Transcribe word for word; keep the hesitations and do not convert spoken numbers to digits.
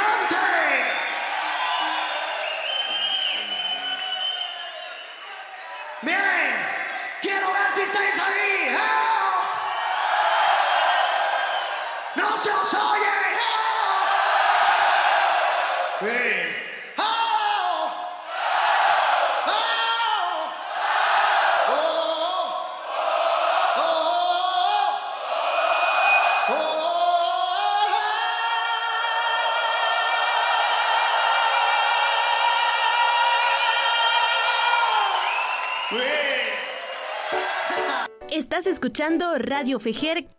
gigante. Bien, quiero ver si estáis ahí. ¡Help! No se os oye. ¡Help! Bien. ¡Oh! ¡Oh! ¡Oh! ¡Oh! ¡Oh! Estás escuchando Radio Fejer